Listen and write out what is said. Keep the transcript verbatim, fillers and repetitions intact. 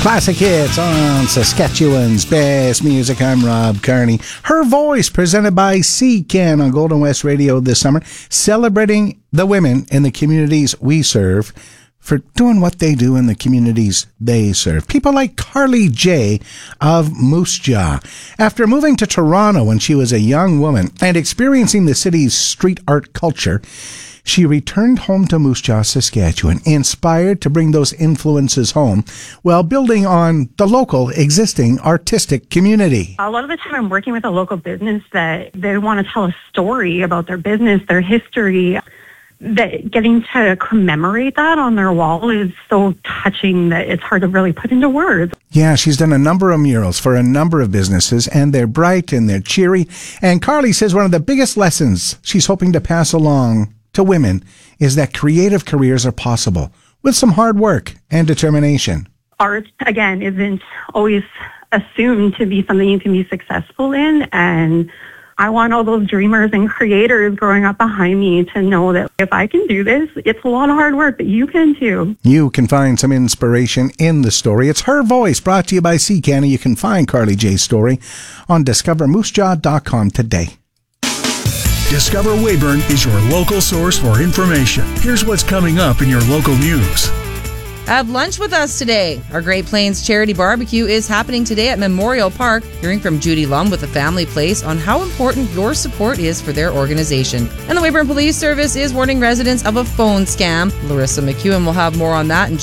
Classic hits on Saskatchewan's best music. I'm Rob Kearney. Her Voice, presented by C C A N on Golden West Radio this summer, celebrating the women in the communities we serve for doing what they do in the communities they serve. People like Carly J of Moose Jaw. After moving to Toronto when she was a young woman and experiencing the city's street art culture, she returned home to Moose Jaw, Saskatchewan, inspired to bring those influences home while building on the local existing artistic community. A lot of the time I'm working with a local business that they want to tell a story about their business, their history. That getting to commemorate that on their wall is so touching that it's hard to really put into words. Yeah, she's done a number of murals for a number of businesses, and they're bright and they're cheery. And Carly says one of the biggest lessons she's hoping to pass along to women is that creative careers are possible with some hard work and determination. Art, again, isn't always assumed to be something you can be successful in, and I want all those dreamers and creators growing up behind me to know that if I can do this, it's a lot of hard work, but you can too. You can find some inspiration in the story. It's Her Voice, brought to you by C C A N. You can find Carly J's story on discover moose jaw dot com today. Discover Weyburn is your local source for information. Here's what's coming up in your local news. Have lunch with us today. Our Great Plains Charity Barbecue is happening today at Memorial Park. Hearing from Judy Lum with the Family Place on how important your support is for their organization. And the Weyburn Police Service is warning residents of a phone scam. Larissa McEwen will have more on that in just